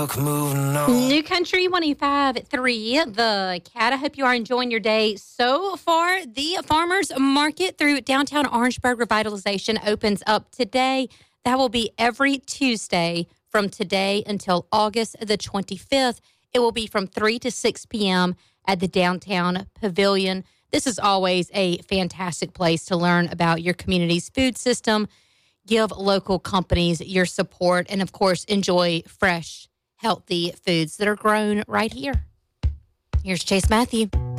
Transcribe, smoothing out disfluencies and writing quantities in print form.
New Country 105.3, The Cat. I hope you are enjoying your day so far. The Farmers Market through downtown Orangeburg Revitalization opens up today. That will be every Tuesday from today until August the 25th. It will be from 3 to 6 p.m. at the Downtown Pavilion. This is always a fantastic place to learn about your community's food system, give local companies your support, and, of course, enjoy fresh, healthy foods that are grown right here. Here's Chase Matthew.